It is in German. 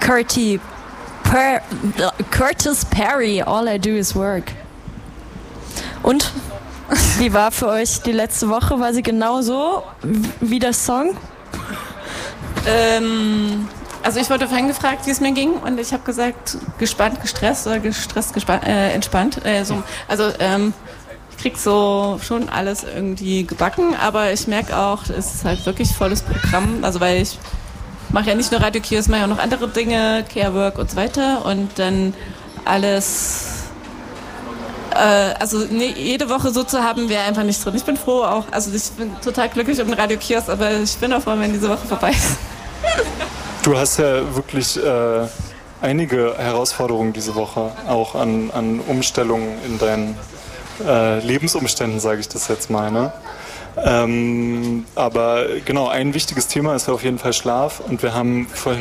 Curtis Perry, All I Do Is Work. Und wie war für euch die letzte Woche? War sie genauso wie der Song? Also ich wurde vorhin gefragt, wie es mir ging, und ich habe gesagt, gespannt, gestresst oder gestresst, entspannt. Ich krieg so schon alles irgendwie gebacken, aber ich merke auch, es ist halt wirklich volles Programm. Also weil ich mache ja nicht nur Radio Kiosk, mache ja auch noch andere Dinge, Care Work und so weiter, und dann alles. Jede Woche so zu haben, wäre einfach nicht drin. Ich bin froh auch, also ich bin total glücklich um den Radio Kiosk, aber ich bin auch froh, wenn diese Woche vorbei ist. Du hast ja wirklich einige Herausforderungen diese Woche, auch an Umstellungen in deinen Lebensumständen, sage ich das jetzt mal, ne? Aber genau, ein wichtiges Thema ist auf jeden Fall Schlaf, und wir haben vorhin